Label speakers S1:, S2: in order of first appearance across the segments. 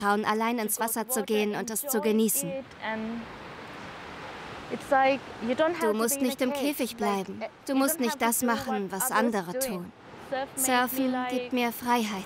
S1: Frauen allein ins Wasser zu gehen und es zu genießen. Du musst nicht im Käfig bleiben. Du musst nicht das machen, was andere tun. Surfen gibt mir Freiheit.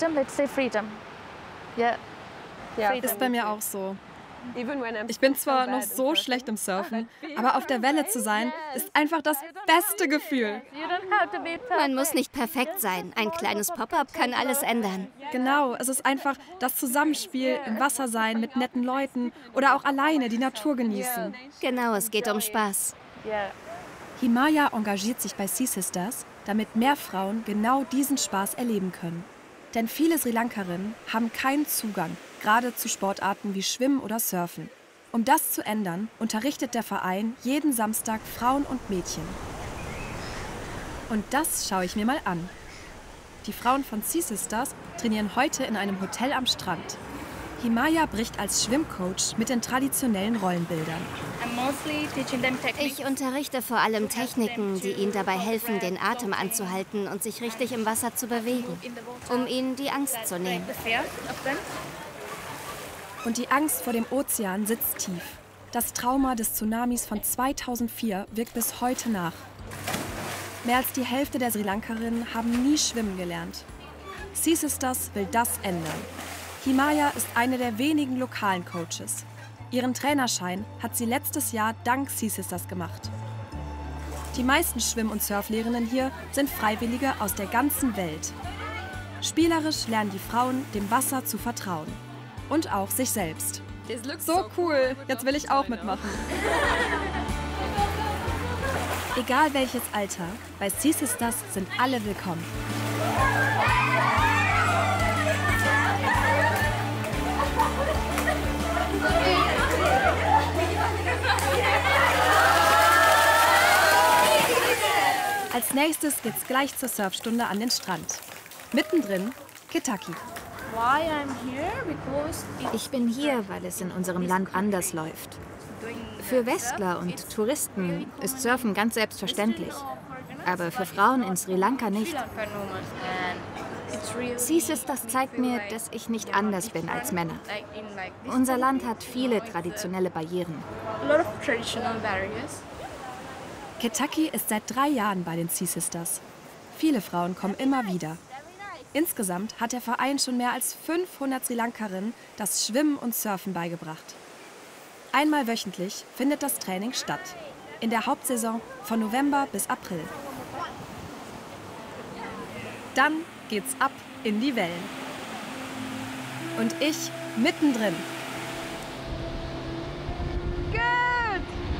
S2: Ist bei mir auch so. Ich bin zwar noch so schlecht im Surfen, aber auf der Welle zu sein, ist einfach das beste Gefühl.
S1: Man muss nicht perfekt sein. Ein kleines Pop-up kann alles ändern.
S2: Genau, es ist einfach das Zusammenspiel, im Wasser sein, mit netten Leuten oder auch alleine die Natur genießen.
S1: Genau, es geht um Spaß.
S2: Himaya engagiert sich bei Sea Sisters, damit mehr Frauen genau diesen Spaß erleben können. Denn viele Sri Lankerinnen haben keinen Zugang, gerade zu Sportarten wie Schwimmen oder Surfen. Um das zu ändern, unterrichtet der Verein jeden Samstag Frauen und Mädchen. Und das schaue ich mir mal an. Die Frauen von Sea Sisters trainieren heute in einem Hotel am Strand. Himaya bricht als Schwimmcoach mit den traditionellen Rollenbildern.
S1: Ich unterrichte vor allem Techniken, die ihnen dabei helfen, den Atem anzuhalten und sich richtig im Wasser zu bewegen, um ihnen die Angst zu nehmen.
S2: Und die Angst vor dem Ozean sitzt tief. Das Trauma des Tsunamis von 2004 wirkt bis heute nach. Mehr als die Hälfte der Sri Lankerinnen haben nie schwimmen gelernt. Sea Sisters will das ändern. Himaya ist eine der wenigen lokalen Coaches. Ihren Trainerschein hat sie letztes Jahr dank Sea Sisters gemacht. Die meisten Schwimm- und Surflehrerinnen hier sind Freiwillige aus der ganzen Welt. Spielerisch lernen die Frauen, dem Wasser zu vertrauen. Und auch sich selbst. So cool, jetzt will ich auch mitmachen. Egal welches Alter, bei Sea Sisters sind alle willkommen. Als nächstes geht's gleich zur Surfstunde an den Strand. Mittendrin Ketaki.
S3: Ich bin hier, weil es in unserem Land anders läuft. Für Westler und Touristen ist Surfen ganz selbstverständlich. Aber für Frauen in Sri Lanka nicht. Sea Sisters zeigt mir, dass ich nicht anders bin als Männer. Unser Land hat viele traditionelle Barrieren.
S2: Ketaki ist seit 3 Jahren bei den Sea Sisters. Viele Frauen kommen immer wieder. Insgesamt hat der Verein schon mehr als 500 Sri Lankerinnen das Schwimmen und Surfen beigebracht. Einmal wöchentlich findet das Training statt. In der Hauptsaison von November bis April. Dann geht's ab in die Wellen. Und ich mittendrin.